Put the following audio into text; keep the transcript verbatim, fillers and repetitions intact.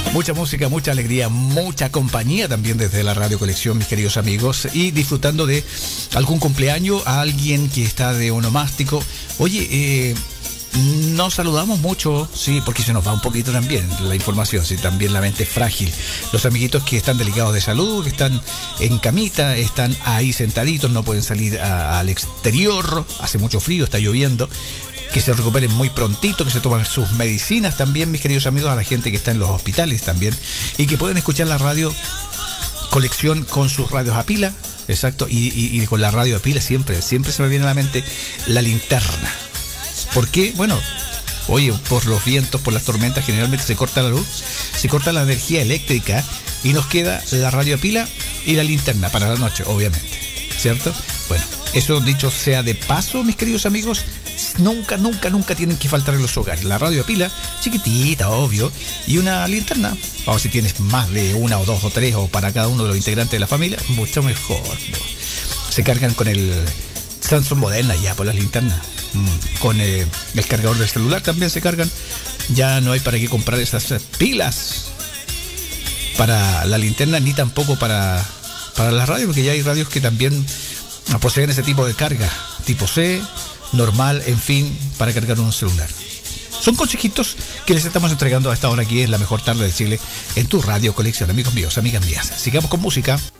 Mucha música, mucha alegría, mucha compañía también desde la Radio Colección, mis queridos amigos, y disfrutando de algún cumpleaños, a alguien que está de onomástico. Oye, eh, nos saludamos mucho, sí, porque se nos va un poquito también la información, sí, también la mente es frágil. Los amiguitos que están delicados de salud, que están en camita, están ahí sentaditos, no pueden salir a, al exterior, hace mucho frío, está lloviendo. Que se recuperen muy prontito, que se tomen sus medicinas también, mis queridos amigos, a la gente que está en los hospitales también, y que pueden escuchar la Radio Colección con sus radios a pila, exacto, y, y, y con la radio a pila siempre, siempre se me viene a la mente la linterna. ¿Por qué? Bueno, oye, por los vientos, por las tormentas, generalmente se corta la luz, se corta la energía eléctrica y nos queda la radio a pila y la linterna para la noche, obviamente, ¿cierto? Bueno, eso dicho sea de paso, mis queridos amigos, nunca, nunca, nunca tienen que faltar en los hogares. La radio a pila, chiquitita, obvio, y una linterna. O si tienes más de una o dos o tres o para cada uno de los integrantes de la familia, mucho mejor. Se cargan con el Samsung moderna ya por las linternas. Con eh, el cargador del celular también se cargan. Ya no hay para qué comprar esas pilas para la linterna ni tampoco para, para las radios, porque ya hay radios que también poseen ese tipo de carga, tipo C, normal, en fin, para cargar un celular. Son consejitos que les estamos entregando a esta hora aquí en la mejor tarde de Chile, en tu Radio Colección, amigos míos, amigas mías. Sigamos con música.